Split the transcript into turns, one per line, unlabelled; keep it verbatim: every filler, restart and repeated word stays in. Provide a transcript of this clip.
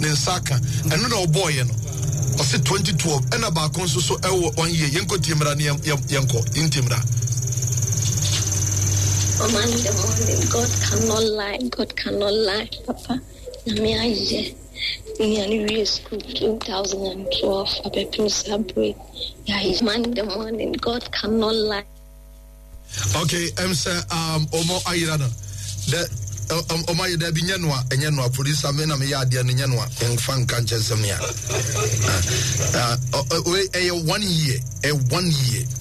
Saka and no boy no or say twenty twelve and about consul so one year Yanko Timra Yanko in Timra.
Oh man, the morning God cannot lie, God cannot lie, Papa. Nami aye. In school two thousand twelve, I better celebrate. Yeah, he's man the morning. God cannot lie.
Okay, I'm say um Omo Ayirana. The um Omo Ayirana be nyanwa enyanwa police amena me ya dia nyanwa enfan kanche semia. Uh, uh, uh, uh, one year, a one year.